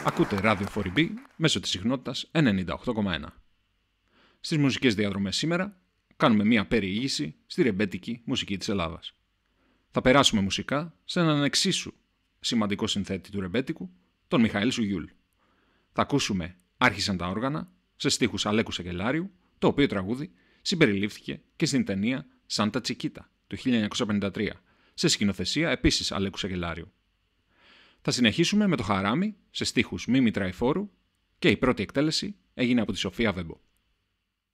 Ακούτε ράδιο 4B μέσω της συχνότητας 98,1. Στις μουσικές διαδρομές σήμερα κάνουμε μία περιήγηση στη ρεμπέτικη μουσική της Ελλάδας. Θα περάσουμε μουσικά σε έναν εξίσου σημαντικό συνθέτη του ρεμπέτικου, τον Μιχαήλ Σουγιούλ. Θα ακούσουμε «Άρχισαν τα όργανα» σε στίχους Αλέκου Σακελάριου, το οποίο τραγούδι συμπεριλήφθηκε και στην ταινία «Σάντα Τσικίτα» του 1953, σε σκηνοθεσία επίσης Αλέκου Σακελάριου. Θα συνεχίσουμε με το Χαράμι σε στίχους Μίμη Τραϊφόρου και η πρώτη εκτέλεση έγινε από τη Σοφία Βέμπο.